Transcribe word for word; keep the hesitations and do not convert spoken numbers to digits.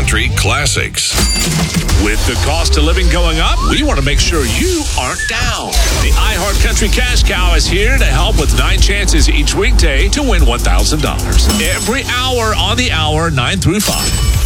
country classics. With the cost of living going up, we want to make sure you aren't down. The iHeart Country Cash Cow is here to help with nine chances each weekday to win one thousand dollars. Every hour on the hour, nine through five.